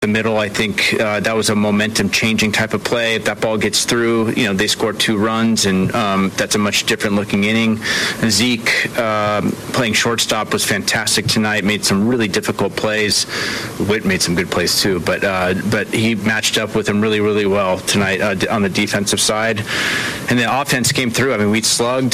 the middle. I think that was a momentum-changing type of play. If that ball gets through, they scored 2 runs, and that's a much different-looking inning. Zeke playing shortstop was fantastic tonight. Made some really difficult plays. Witt made some good plays too, but he matched up with him really, really well tonight on the defensive side. And the offense came through. I mean, we slugged.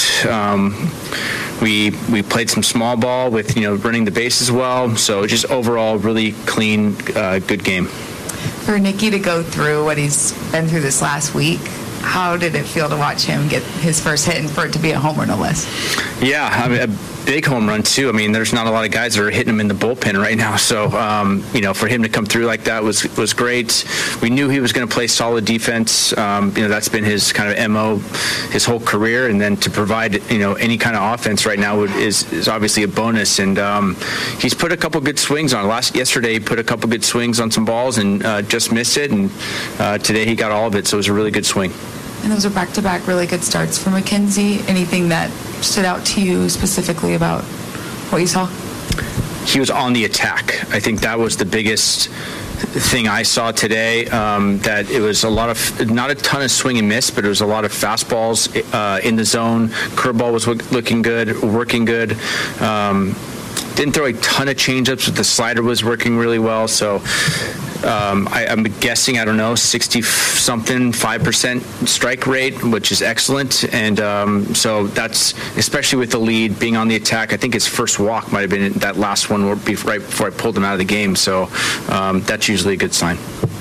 We played some small ball with running the bases well. So just overall, really clean, good game. For Nicky to go through what he's been through this last week, how did it feel to watch him get his first hit and for it to be a home run, no less? Yeah, I mean, a big home run too. I mean, there's not a lot of guys that are hitting him in the bullpen right now. So, for him to come through like that was great. We knew he was going to play solid defense. That's been his kind of MO his whole career. And then to provide, any kind of offense right now is obviously a bonus. And he's put a couple good swings on. Yesterday, he put a couple good swings on some balls and just missed it. And today he got all of it. So it was a really good swing. And those are back-to-back really good starts for McKenzie. Anything that stood out to you specifically about what you saw? He was on the attack. I think that was the biggest thing I saw today, that it was not a ton of swing and miss, but it was a lot of fastballs in the zone. Curveball was looking good, working good. Didn't throw a ton of changeups, but the slider was working really well. So I'm guessing, 60-something, 5% strike rate, which is excellent. And so that's, especially with the lead, being on the attack. I think his first walk might have been that last one right before I pulled him out of the game. So that's usually a good sign.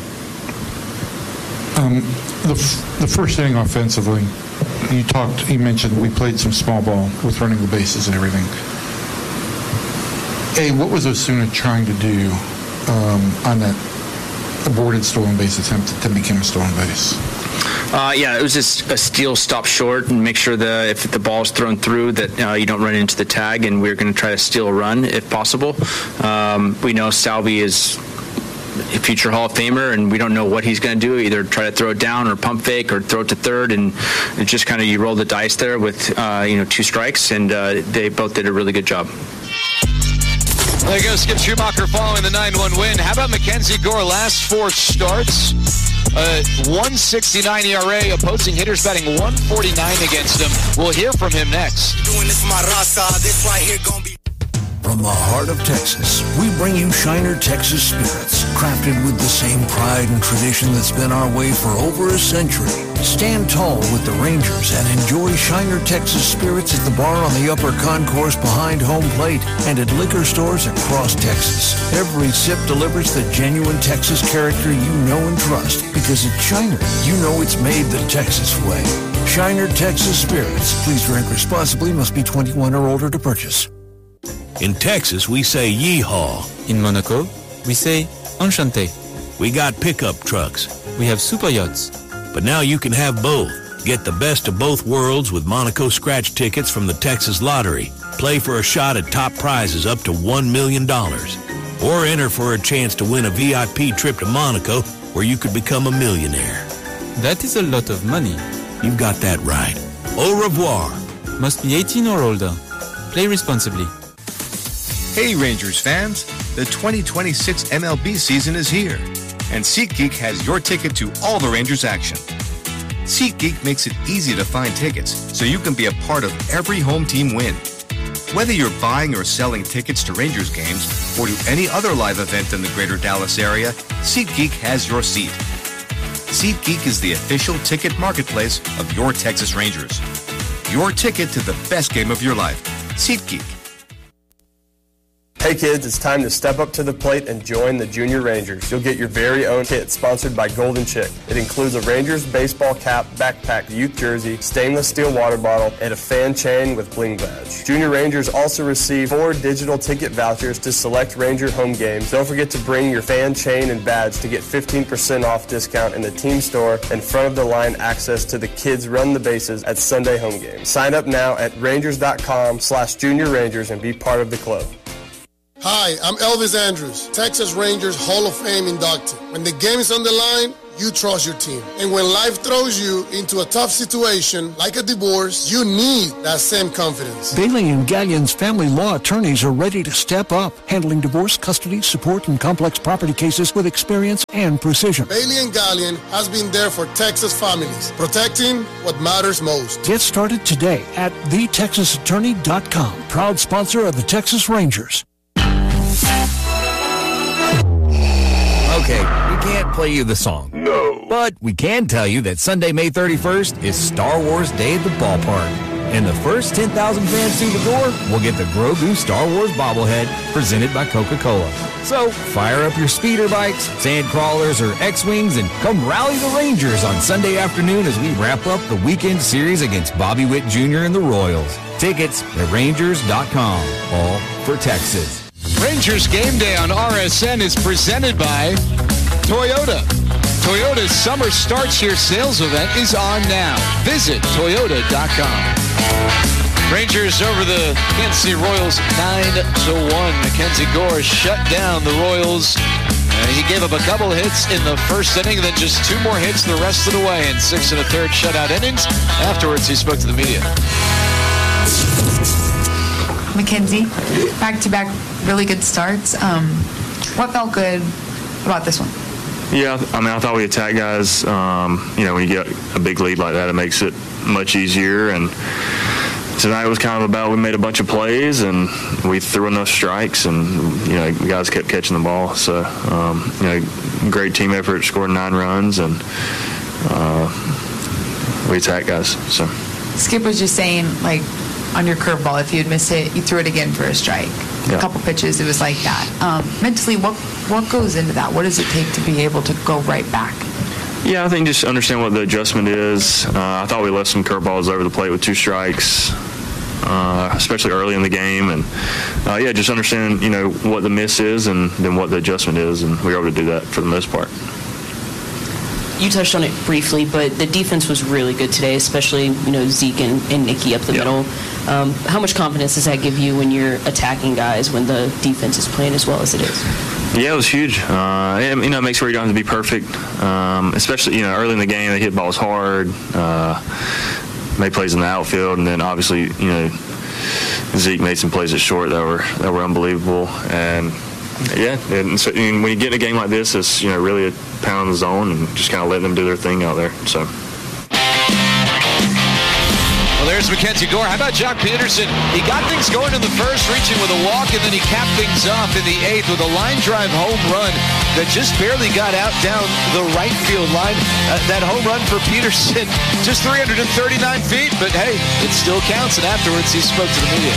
The first inning offensively, you mentioned we played some small ball with running the bases and everything. What was Osuna trying to do on that aborted stolen base attempt that became a stolen base? It was just a steal, stop short, and make sure if the ball's thrown through that you don't run into the tag, and we're going to try to steal a run if possible. We know Salvi is a future Hall of Famer, and we don't know what he's going to do, either try to throw it down or pump fake or throw it to third, and it just kind of you roll the dice there with 2 strikes, and they both did a really good job. There goes Skip Schumacher following the 9-1 win. How about Mackenzie Gore? Last 4 starts, 1.69 ERA, opposing hitters batting 149 against him. We'll hear from him next. Doing this for my raza. This right here gonna be. From the heart of Texas, we bring you Shiner Texas Spirits, crafted with the same pride and tradition that's been our way for over a century. Stand tall with the Rangers and enjoy Shiner Texas Spirits at the bar on the upper concourse behind home plate and at liquor stores across Texas. Every sip delivers the genuine Texas character you know and trust, because at Shiner, you know it's made the Texas way. Shiner Texas Spirits. Please drink responsibly. Must be 21 or older to purchase. In Texas, we say yeehaw. In Monaco, we say enchanté. We got pickup trucks. We have super yachts. But now you can have both. Get the best of both worlds with Monaco scratch tickets from the Texas Lottery. Play for a shot at top prizes up to $1 million. Or enter for a chance to win a VIP trip to Monaco where you could become a millionaire. That is a lot of money. You've got that right. Au revoir. Must be 18 or older. Play responsibly. Hey Rangers fans, the 2026 MLB season is here, and SeatGeek has your ticket to all the Rangers action. SeatGeek makes it easy to find tickets so you can be a part of every home team win. Whether you're buying or selling tickets to Rangers games or to any other live event in the greater Dallas area, SeatGeek has your seat. SeatGeek is the official ticket marketplace of your Texas Rangers. Your ticket to the best game of your life. SeatGeek. Hey kids, it's time to step up to the plate and join the Junior Rangers. You'll get your very own kit sponsored by Golden Chick. It includes a Rangers baseball cap, backpack, youth jersey, stainless steel water bottle, and a fan chain with bling badge. Junior Rangers also receive 4 digital ticket vouchers to select Ranger home games. Don't forget to bring your fan chain and badge to get 15% off discount in the team store and front of the line access to the Kids Run the Bases at Sunday home games. Sign up now at Rangers.com/Junior Rangers and be part of the club. Hi, I'm Elvis Andrews, Texas Rangers Hall of Fame inductee. When the game is on the line, you trust your team. And when life throws you into a tough situation, like a divorce, you need that same confidence. Bailey and Gallion's family law attorneys are ready to step up, handling divorce, custody, support, and complex property cases with experience and precision. Bailey and Gallion has been there for Texas families, protecting what matters most. Get started today at thetexasattorney.com, proud sponsor of the Texas Rangers. Okay, we can't play you the song. No. But we can tell you that Sunday, May 31st is Star Wars Day at the ballpark. And the first 10,000 fans through the door will get the Grogu Star Wars bobblehead presented by Coca-Cola. So fire up your speeder bikes, sand crawlers, or X-Wings and come rally the Rangers on Sunday afternoon as we wrap up the weekend series against Bobby Witt Jr. and the Royals. Tickets at Rangers.com. All for Texas. Rangers Game Day on RSN is presented by Toyota. Toyota's Summer Starts Here sales event is on now. Visit Toyota.com. Rangers over the Kansas City Royals 9-1. Mackenzie Gore shut down the Royals. He gave up a couple hits in the first inning, then just 2 more hits the rest of the way in 6 1/3 shutout innings. Afterwards, he spoke to the media. Mackenzie, back-to-back really good starts. What felt good about this one? Yeah, I mean, I thought we attacked guys. When you get a big lead like that, it makes it much easier. And tonight was kind of about we made a bunch of plays and we threw enough strikes, and guys kept catching the ball. So great team effort, scored 9 runs, and we attacked guys. So Skip was just saying, like, on your curveball, if you had missed it, you threw it again for a strike. Yeah. A couple pitches, it was like that. Mentally, what goes into that? What does it take to be able to go right back? Yeah, I think just understand what the adjustment is. I thought we left some curveballs over the plate with 2 strikes, especially early in the game. And, just understand, what the miss is and then what the adjustment is, and we were able to do that for the most part. You touched on it briefly, but the defense was really good today, especially, Zeke and Nicky up the middle. How much confidence does that give you when you're attacking guys when the defense is playing as well as it is? Yeah, it was huge. It makes sure you don't have to be perfect, especially, early in the game, they hit balls hard, made plays in the outfield, and then obviously, Zeke made some plays at short that were unbelievable. And and so when you get in a game like this, it's really a pound in the zone and just kind of letting them do their thing out there. So. Well, there's Mackenzie Gore. How about Jock Peterson? He got things going in the first, reaching with a walk, and then he capped things off in the 8th with a line drive home run that just barely got out down the right field line. That home run for Peterson, just 339 feet, but hey, it still counts. And afterwards, he spoke to the media.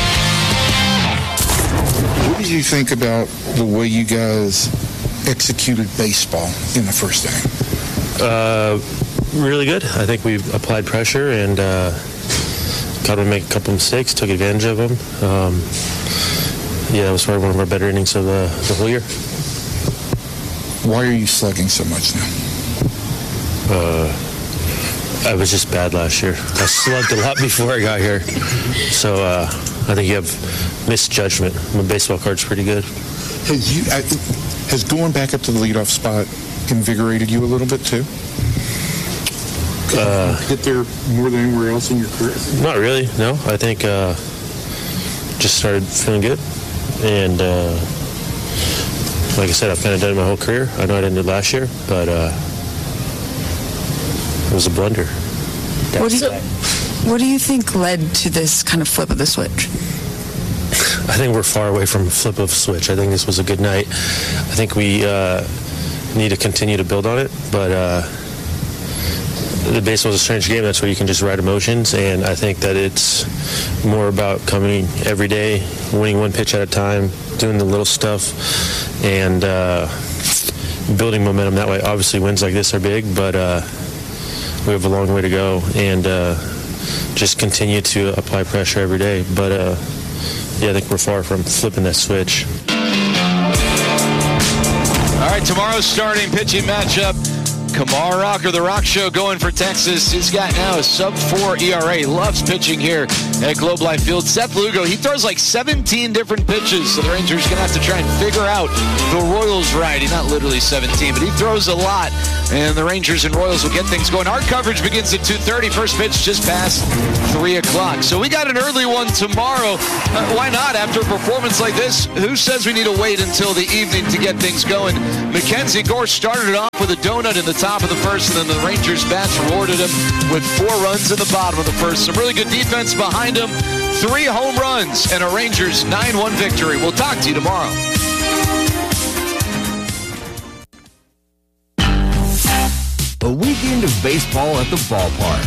What did you think about the way you guys executed baseball in the first inning? Really good. I think we applied pressure and got to make a couple mistakes, took advantage of them. That was probably one of our better innings of the whole year. Why are you slugging so much now? I was just bad last year. I slugged a lot before I got here. So I think you have misjudgment. My baseball card's pretty good. Has going back up to the leadoff spot invigorated you a little bit too? Hit there more than anywhere else in your career? Not really, no. I think just started feeling good. And like I said, I've kind of done it my whole career. I know I didn't do it last year, but it was a blunder. What do you think led to this kind of flip of the switch? I think we're far away from a flip of switch. I think this was a good night. I think we need to continue to build on it, but the baseball is a strange game. That's where you can just ride emotions, and I think that it's more about coming every day, winning one pitch at a time, doing the little stuff, and building momentum that way. Obviously, wins like this are big, but we have a long way to go, and just continue to apply pressure every day. But I think we're far from flipping that switch. All right, tomorrow's starting pitching matchup Kamar Rocker, the Rock Show, going for Texas. He's got now a sub-4 ERA. Loves pitching here at Globe Life Field. Seth Lugo, he throws like 17 different pitches, so the Rangers are going to have to try and figure out the Royals righty. Not literally 17, but he throws a lot, and the Rangers and Royals will get things going. Our coverage begins at 2:30. First pitch just past 3 o'clock. So we got an early one tomorrow. Why not? After a performance like this, who says we need to wait until the evening to get things going? Mackenzie Gore started it off with a donut in the top of the first, and then the Rangers bats rewarded him with 4 runs in the bottom of the first. Some really good defense behind him. 3 home runs and a Rangers 9-1 victory. We'll talk to you tomorrow. A weekend of baseball at the ballpark.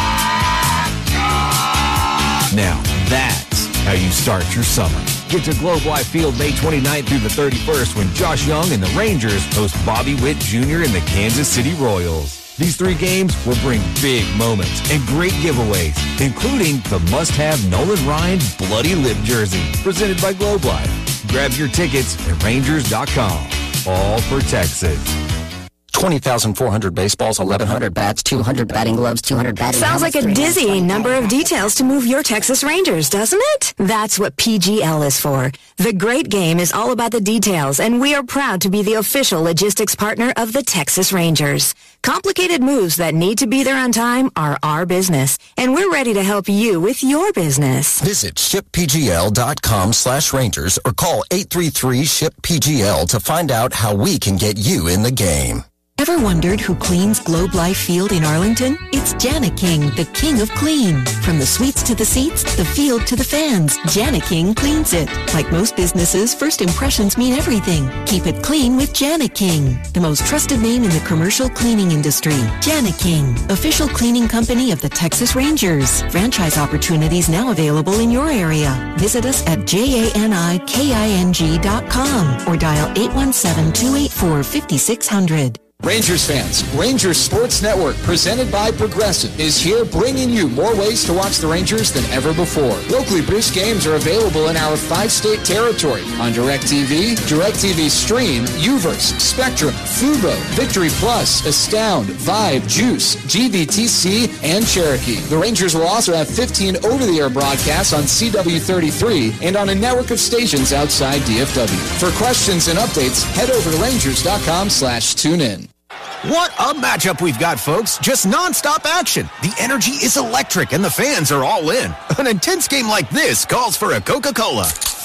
Now, that's how you start your summer. Get to Globe Life Field May 29th through the 31st when Josh Young and the Rangers host Bobby Witt Jr. and the Kansas City Royals. These 3 games will bring big moments and great giveaways, including the must-have Nolan Ryan Bloody Lip jersey, presented by Globe Life. Grab your tickets at Rangers.com. All for Texas. 20,400 baseballs, 1,100 bats, 200 batting gloves, 200 batting Sounds like a dizzying number of details to move your Texas Rangers, doesn't it? That's what PGL is for. The Great Game is all about the details, and we are proud to be the official logistics partner of the Texas Rangers. Complicated moves that need to be there on time are our business, and we're ready to help you with your business. Visit shippgl.com/Rangers or call 833-SHIP-PGL to find out how we can get you in the game. Ever wondered who cleans Globe Life Field in Arlington? It's Jana King, the king of clean. From the suites to the seats, the field to the fans, Jana King cleans it. Like most businesses, first impressions mean everything. Keep it clean with Jana King, the most trusted name in the commercial cleaning industry. Jana King, official cleaning company of the Texas Rangers. Franchise opportunities now available in your area. Visit us at JANIKING.com or dial 817-284-5600. Rangers fans, Rangers Sports Network, presented by Progressive, is here bringing you more ways to watch the Rangers than ever before. Locally produced games are available in our 5-state territory on DirecTV, DirecTV Stream, Uverse, Spectrum, Fubo, Victory Plus, Astound, Vibe, Juice, GVTC, and Cherokee. The Rangers will also have 15 over-the-air broadcasts on CW33 and on a network of stations outside DFW. For questions and updates, head over to Rangers.com/tunein. What a matchup we've got, folks. Just nonstop action. The energy is electric and the fans are all in. An intense game like this calls for a Coca-Cola.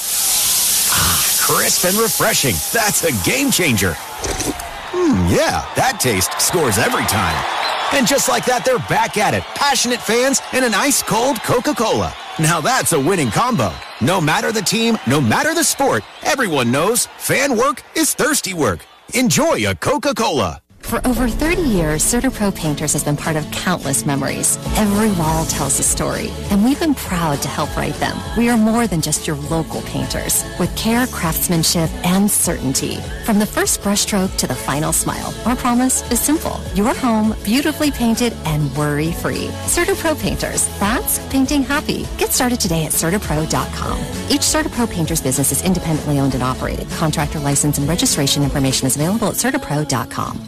Crisp and refreshing. That's a game changer. Yeah, that taste scores every time. And just like that, they're back at it. Passionate fans and an ice-cold Coca-Cola. Now that's a winning combo. No matter the team, no matter the sport, everyone knows fan work is thirsty work. Enjoy a Coca-Cola. For over 30 years, CertaPro Painters has been part of countless memories. Every wall tells a story, and we've been proud to help write them. We are more than just your local painters, with care, craftsmanship, and certainty. From the first brushstroke to the final smile, our promise is simple. Your home, beautifully painted and worry-free. CertaPro Painters, that's painting happy. Get started today at CertaPro.com. Each CertaPro Painters business is independently owned and operated. Contractor license and registration information is available at CertaPro.com.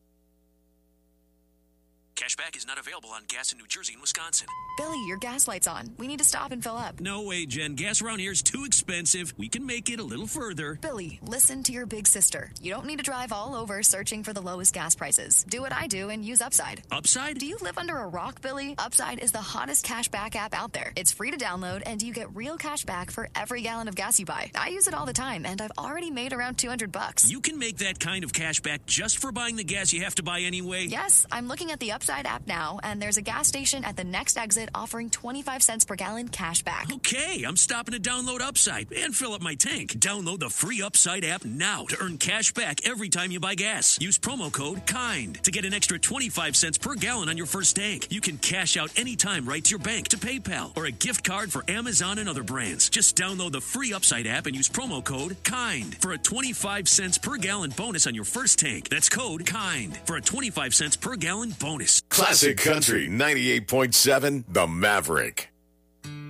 Cashback is not available on gas in New Jersey and Wisconsin. Billy, your gas light's on. We need to stop and fill up. No way, Jen. Gas around here is too expensive. We can make it a little further. Billy, listen to your big sister. You don't need to drive all over searching for the lowest gas prices. Do what I do and use Upside. Upside? Do you live under a rock, Billy? Upside is the hottest cashback app out there. It's free to download, and you get real cash back for every gallon of gas you buy. I use it all the time, and I've already made around $200. You can make that kind of cash back just for buying the gas you have to buy anyway? Yes, I'm looking at the Upside app now, and there's a gas station at the next exit offering 25 cents per gallon cash back. Okay, I'm stopping to download Upside and fill up my tank. Download the free Upside app now to earn cash back every time you buy gas. Use promo code KIND to get an extra 25 cents per gallon on your first tank. You can cash out anytime right to your bank, to PayPal, or a gift card for Amazon and other brands. Just download the free Upside app and use promo code KIND for a 25 cents per gallon bonus on your first tank. That's code KIND for a 25 cents per gallon bonus. Classic Country 98.7, The Maverick.